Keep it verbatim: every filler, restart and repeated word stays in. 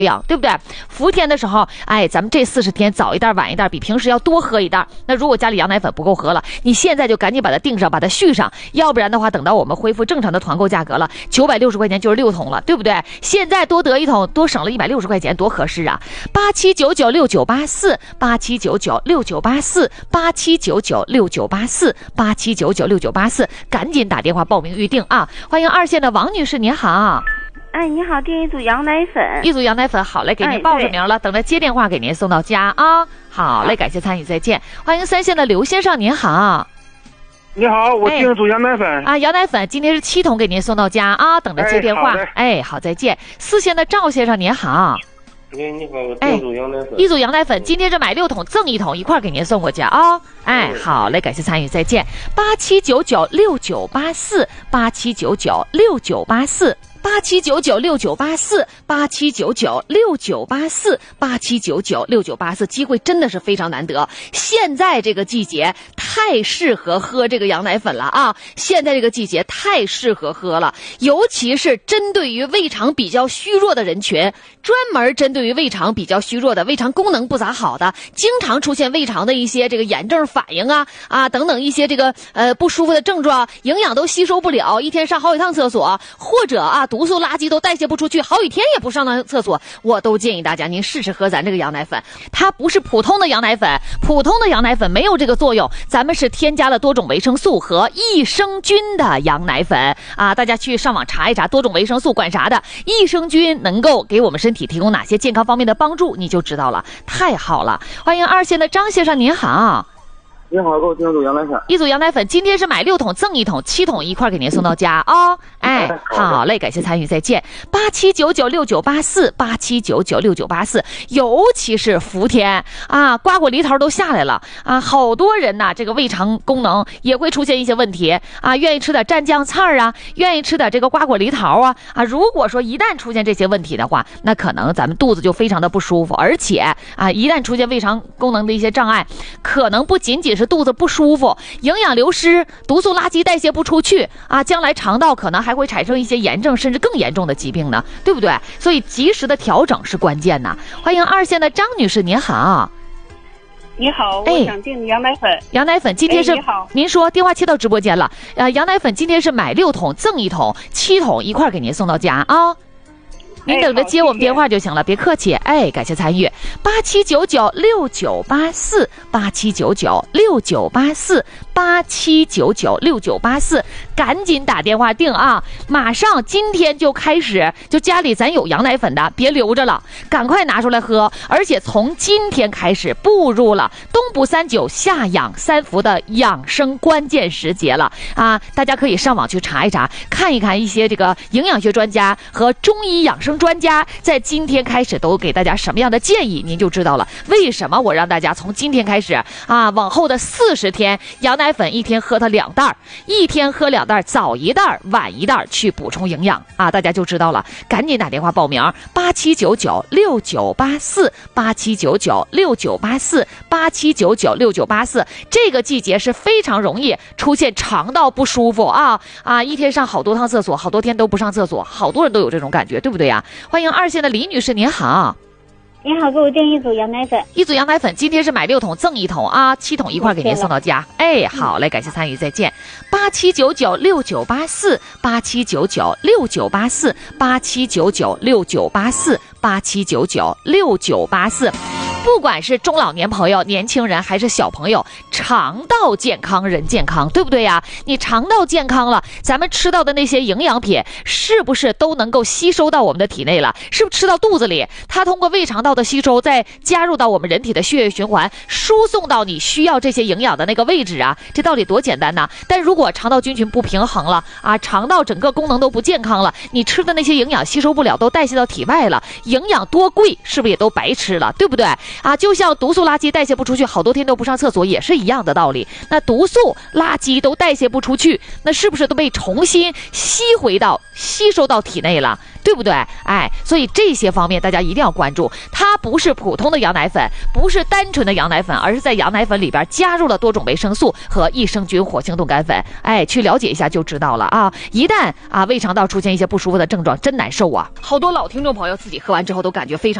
量，对不对？伏天的时候，哎，咱们这四十天早一袋晚一袋，比平时要多喝一袋。那如果家里羊奶粉不够喝了，你现在就赶紧把它订上，把它续上，要不然的话，等到我们恢复正常的团购价格了，九百六十块钱就是六桶了，对不对？现在多得一桶，多省了一百六十块钱，多合适啊！八七九九六九八四，八七九九六九八四，八七九九六九八四，八七九九六九八四，赶紧打电话报名预定啊！欢迎二线的王女士，您好。 哎，你好，订一组羊奶粉。 一组羊奶粉，好嘞，给您报上名了，哎、等着接电话给您送到家啊。好嘞，感谢参与，再见。欢迎三线的刘先生，您好。 你好，我订一组羊奶粉、 哎、啊，羊奶粉今天是七桶给您送到家啊，等着接电话。哎，好, 哎好，再见。四线的赵先生，您好。 喂，你好，我订一组羊奶粉。 哎、一组羊奶粉，今天是买六桶赠一桶，一块给您送过去啊。哎，好嘞，感谢参与，再见。八七九九六九八四，八七九九六九八四。八七九九六九八四，八七九九六九八四，八七九九六九八四，机会真的是非常难得。现在这个季节太适合喝这个羊奶粉了啊！现在这个季节太适合喝了，尤其是针对于胃肠比较虚弱的人群，专门针对于胃肠比较虚弱的、胃肠功能不咋好的，经常出现胃肠的一些这个炎症反应啊啊等等一些这个呃不舒服的症状，营养都吸收不了，一天上好几趟厕所，或者啊。毒素垃圾都代谢不出去，好几天也不上趟厕所，我都建议大家您试试喝咱这个羊奶粉。它不是普通的羊奶粉，普通的羊奶粉没有这个作用，咱们是添加了多种维生素和益生菌的羊奶粉啊！大家去上网查一查，多种维生素管啥的，益生菌能够给我们身体提供哪些健康方面的帮助，你就知道了。太好了，欢迎二线的张先生，您好。 你好，给我订一组羊奶粉。 一组羊奶粉，今天是买六桶赠一桶，七桶一块给您送到家啊、哦！哎，好嘞，感谢参与，再见。八七九九六九八四，八七九九六九八四，尤其是伏天啊，瓜果梨桃都下来了啊，好多人呐，这个胃肠功能也会出现一些问题啊，愿意吃点蘸酱菜啊，愿意吃点这个瓜果梨桃啊啊，如果说一旦出现这些问题的话，那可能咱们肚子就非常的不舒服，而且啊，一旦出现胃肠功能的一些障碍，可能不仅仅是肚子不舒服，营养流失，毒素垃圾代谢不出去啊，将来肠道可能还会产生一些炎症，甚至更严重的疾病呢，对不对？所以及时的调整是关键呐。欢迎二线的张女士，您好。 你好，我想订羊奶粉。 羊奶粉今天是、 哎、你好， 您说电话切到直播间了。呃，羊奶粉今天是买六桶赠一桶，七桶一块给您送到家啊。您等着接我们电话就行了，别客气。哎，感谢参与。八七九九六九八四，八七九九六九八四，八七九九六九八四，赶紧打电话订啊！马上今天就开始，就家里咱有羊奶粉的，别留着了，赶快拿出来喝。而且从今天开始步入了冬补三九夏养三伏的养生关键时节了啊！大家可以上网去查一查，看一看一些这个营养学专家和中医养生专家在今天开始都给大家什么样的建议，您就知道了。为什么我让大家从今天开始啊，往后的四十天，羊奶粉一天喝它两袋，一天喝两袋，早一袋晚一袋去补充营养啊，大家就知道了。赶紧打电话报名，八七九九六九八四，八七九九六九八四，八七九九六九八四。这个季节是非常容易出现肠道不舒服啊啊，一天上好多趟厕所，好多天都不上厕所，好多人都有这种感觉，对不对呀？欢迎二线的李女士，您好。 你好，给我订一组羊奶粉。 一组羊奶粉，今天是买六桶赠一桶啊，七桶一块给您送到家。哎，好嘞，感谢参与，再见。八七九九六九八四，八七九九六九八四，八七九九六九八四，八七九九六九八四。不管是中老年朋友、年轻人还是小朋友，肠道健康人健康，对不对呀？你肠道健康了，咱们吃到的那些营养品是不是都能够吸收到我们的体内了？是不是吃到肚子里，它通过胃肠道的吸收，再加入到我们人体的血液循环，输送到你需要这些营养的那个位置啊？这道理多简单呐！但如果肠道菌群不平衡了啊，肠道整个功能都不健康了，你吃的那些营养吸收不了，都代谢到体外了，营养多贵是不是也都白吃了，对不对？ 啊，就像毒素垃圾代谢不出去，好多天都不上厕所也是一样的道理。那毒素垃圾都代谢不出去，那是不是都被重新吸回到吸收到体内了，对不对？哎，所以这些方面大家一定要关注，它不是普通的羊奶粉，不是单纯的羊奶粉，而是在羊奶粉里边加入了多种维生素和益生菌活性冻干粉。哎，去了解一下就知道了啊！一旦啊胃肠道出现一些不舒服的症状，真难受啊！好多老听众朋友自己喝完之后都感觉非常